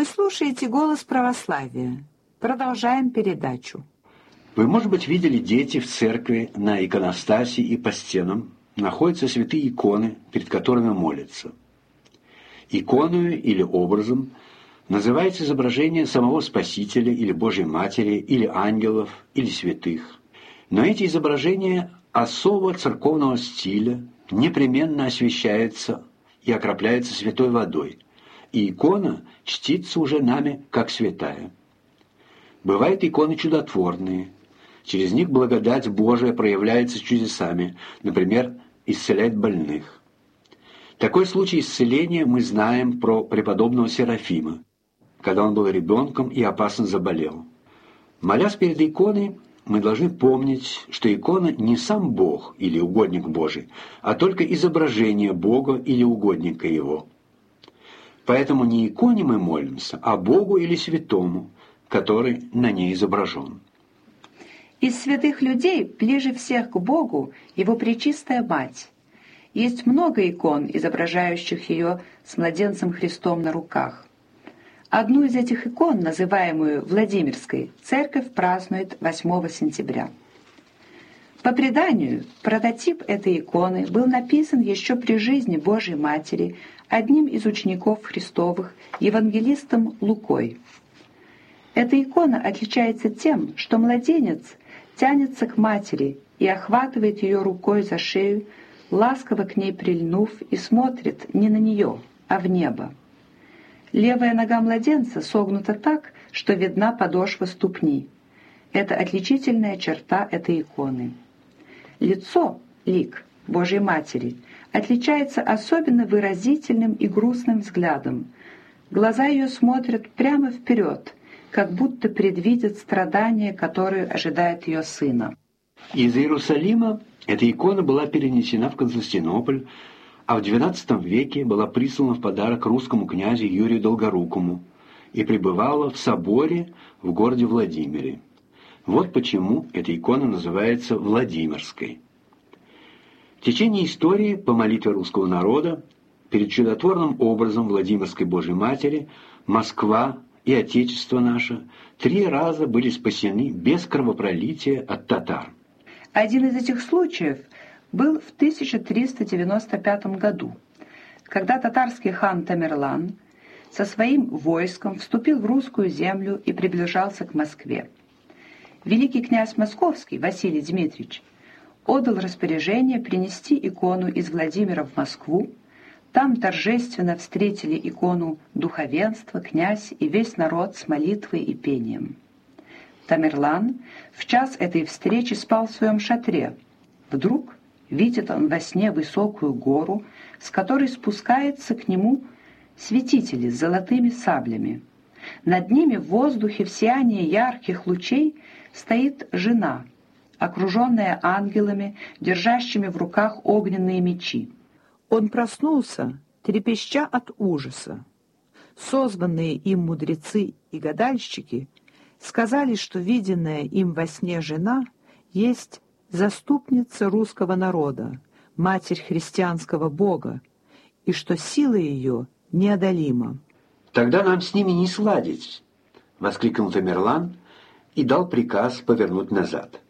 Вы слушаете «Голос православия». Продолжаем передачу. Вы, может быть, видели, дети, в церкви на иконостасе и по стенам находятся святые иконы, перед которыми молятся. Иконою или образом называется изображение самого Спасителя или Божьей Матери, или ангелов, или святых. Но эти изображения особого церковного стиля непременно освящаются и окропляются святой водой, и икона чтится уже нами как святая. Бывают иконы чудотворные. Через них благодать Божия проявляется чудесами, например, исцеляет больных. Такой случай исцеления мы знаем про преподобного Серафима, когда он был ребенком и опасно заболел. Молясь перед иконой, мы должны помнить, что икона не сам Бог или угодник Божий, а только изображение Бога или угодника Его. Поэтому не иконе мы молимся, а Богу или святому, который на ней изображен. Из святых людей ближе всех к Богу Его Пречистая Мать. Есть много икон, изображающих ее с младенцем Христом на руках. Одну из этих икон, называемую Владимирской, церковь празднует 8 сентября. По преданию, прототип этой иконы был написан еще при жизни Божьей Матери одним из учеников Христовых, евангелистом Лукой. Эта икона отличается тем, что младенец тянется к матери и охватывает ее рукой за шею, ласково к ней прильнув, и смотрит не на нее, а в небо. Левая нога младенца согнута так, что видна подошва ступни. Это отличительная черта этой иконы. Лицо, лик Божьей Матери, отличается особенно выразительным и грустным взглядом. Глаза ее смотрят прямо вперед, как будто предвидят страдания, которые ожидает ее сына. Из Иерусалима эта икона была перенесена в Константинополь, а в XII веке была прислана в подарок русскому князю Юрию Долгорукому и пребывала в соборе в городе Владимире. Вот почему эта икона называется Владимирской. В течение истории, по молитве русского народа, перед чудотворным образом Владимирской Божьей Матери Москва и Отечество наше 3 раза были спасены без кровопролития от татар. Один из этих случаев был в 1395 году, когда татарский хан Тамерлан со своим войском вступил в русскую землю и приближался к Москве. Великий князь Московский Василий Дмитриевич отдал распоряжение принести икону из Владимира в Москву. Там торжественно встретили икону духовенство, князь и весь народ с молитвой и пением. Тамерлан в час этой встречи спал в своем шатре. Вдруг видит он во сне высокую гору, с которой спускаются к нему святители с золотыми саблями. Над ними в воздухе в сиянии ярких лучей стоит жена, окруженная ангелами, держащими в руках огненные мечи. Он проснулся, трепеща от ужаса. Созванные им мудрецы и гадальщики сказали, что виденная им во сне жена есть заступница русского народа, матерь христианского Бога, и что сила ее неодолима. «Тогда нам с ними не сладить!» — воскликнул Тамерлан и дал приказ повернуть назад.